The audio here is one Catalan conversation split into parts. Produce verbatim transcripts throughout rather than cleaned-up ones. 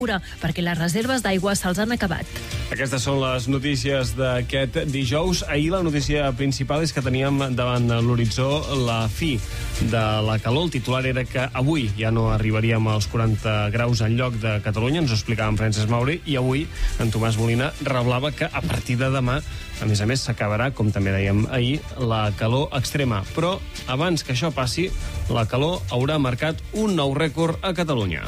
perquè les reserves d'aigua se'ls han acabat. Aquestes són les notícies d'aquest dijous. Ahir la notícia principal és que teníem davant l'horitzó la fi de la calor. El titular era que avui ja no arribaríem als quaranta graus en lloc de Catalunya, ens ho explicava en Francesc Mauri, i avui en Tomàs Molina revelava que a partir de demà, a més a més, s'acabarà, com també dèiem ahir, la calor extrema. Però abans que això passi, la calor haurà marcat un nou rècord a Catalunya.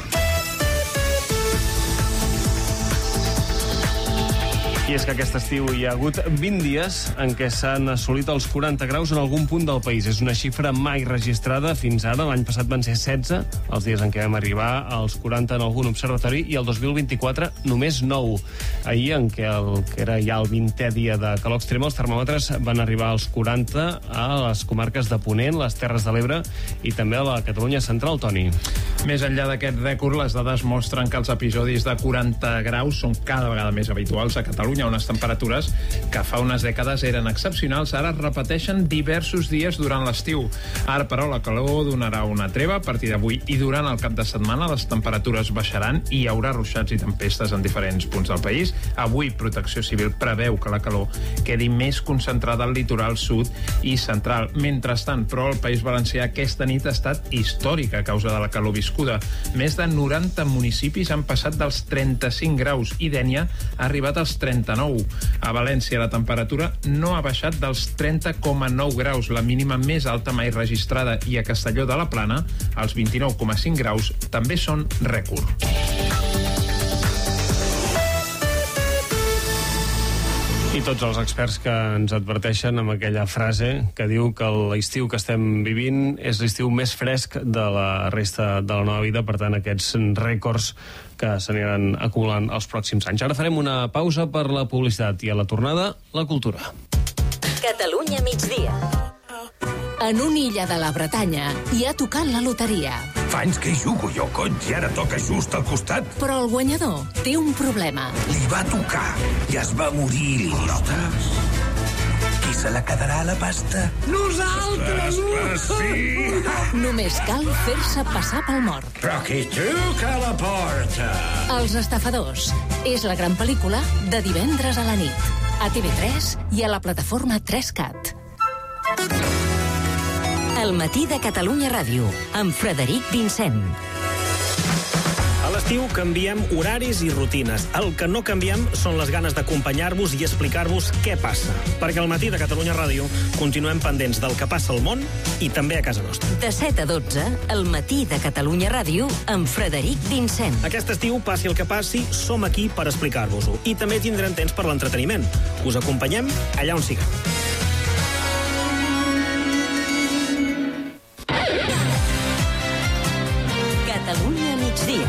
I és que aquest estiu hi ha hagut vint dies en què s'han assolit els quaranta graus en algun punt del país. És una xifra mai registrada fins ara. L'any passat van ser setze els dies en què vam arribar als quaranta en algun observatori i el dos mil vint-i-quatre només nou. Ahir, en què, el, que era ja el vintè dia de calor extrema, els termòmetres van arribar als quaranta a les comarques de Ponent, les Terres de l'Ebre i també a la Catalunya central, Toni. Més enllà d'aquest rècord, les dades mostren que els episodis de quaranta graus són cada vegada més habituals a Catalunya. Unes temperatures que fa unes dècades eren excepcionals, ara es repeteixen diversos dies durant l'estiu. Ara, però, la calor donarà una treva a partir d'avui i durant el cap de setmana les temperatures baixaran i hi haurà ruixats i tempestes en diferents punts del país. Avui, Protecció Civil preveu que la calor quedi més concentrada al litoral sud i central. Mentrestant, però, el País Valencià aquesta nit ha estat històrica a causa de la calor viscuda. Més de noranta municipis han passat dels trenta-cinc graus i Dénia ha arribat als trenta-nou. A València la temperatura no ha baixat dels trenta coma nou graus, la mínima més alta mai registrada, i a Castelló de la Plana els vint-i-nou coma cinc graus també són rècord. I tots els experts que ens adverteixen amb aquella frase que diu que l'estiu que estem vivint és l'estiu més fresc de la resta de la nova vida, per tant aquests rècords que s'aniran acumulant els pròxims anys. Ara farem una pausa per la publicitat i a la tornada, la cultura. Catalunya migdia. En una illa de la Bretanya hi ha tocat la loteria. Fa anys que hi jugo jo, cony, i ara toca just al costat. Però el guanyador té un problema. Li va tocar i es va morir. Ostres. Qui se la quedarà a la pasta? Nosaltres! Ostres, sí! Només cal fer-se passar pel mort. Però qui truca a la porta? Els estafadors. És la gran pel·lícula de divendres a la nit. A T V tres i a la plataforma tres cat. El matí de Catalunya Ràdio, amb Frederic Vincent. A l'estiu canviem horaris i rutines. El que no canviem són les ganes d'acompanyar-vos i explicar-vos què passa. Perquè al matí de Catalunya Ràdio continuem pendents del que passa al món i també a casa nostra. De set a dotze, el matí de Catalunya Ràdio, amb Frederic Vincent. Aquest estiu, passi el que passi, som aquí per explicar-vos-ho. I també tindrem temps per l'entreteniment. Us acompanyem allà on siguem. Catalunya migdia.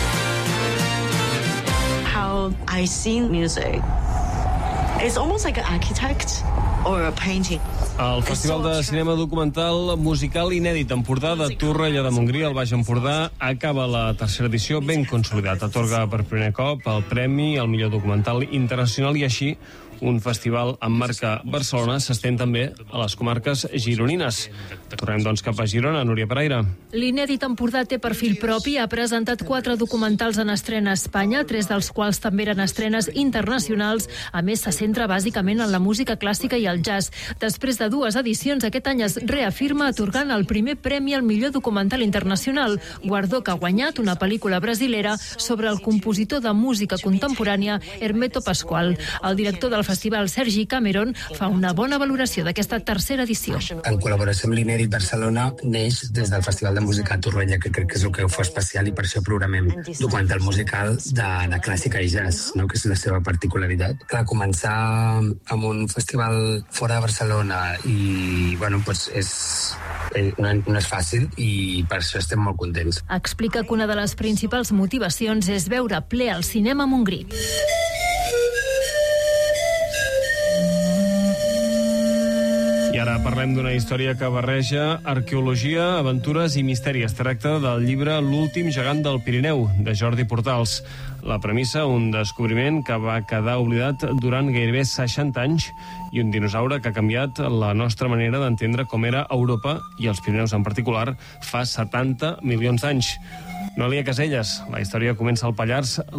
How I see music. It's almost like an architect or a painting. El Festival de Cinema Documental Musical Inèdit Empordà de Torroella de Montgrí, al Baix Empordà, acaba la tercera edició ben consolidat. Atorga per primer cop el premi al millor documental internacional i així un festival amb marca Barcelona s'estén també a les comarques gironines. Tornem, doncs, cap a Girona, Núria Pereira. L'Inèdit Empordà té perfil propi, ha presentat quatre documentals en estrena a Espanya, tres dels quals també eren estrenes internacionals. A més, se centra bàsicament en la música clàssica i el jazz. Després de dues edicions, aquest any es reafirma atorgant el primer premi al millor documental internacional, guardó que ha guanyat una pel·lícula brasilera sobre el compositor de música contemporània Hermeto Pascoal. El director del festival, Sergi Cameron, fa una bona valoració d'aquesta tercera edició. En col·laboració amb l'Inèdit Barcelona neix des del Festival de Música a Torroella, que crec que és el que ho fa especial, i per això programem documental musical de, de clàssica i jazz, no? Que és la seva particularitat. Clar, començar amb un festival fora de Barcelona i, bueno, pues és, no, no és fàcil i per això estem molt contents. Explica que una de les principals motivacions és veure ple al cinema a Montgrí. I ara parlem d'una història que barreja arqueologia, aventures i misteri. Es tracta del llibre L'últim gegant del Pirineu, de Jordi Portals. La premissa, un descobriment que va quedar oblidat durant gairebé seixanta anys i un dinosaure que ha canviat la nostra manera d'entendre com era Europa i els Pirineus en particular fa setanta milions d'anys. Noelia Caselles, la història comença al Pallars,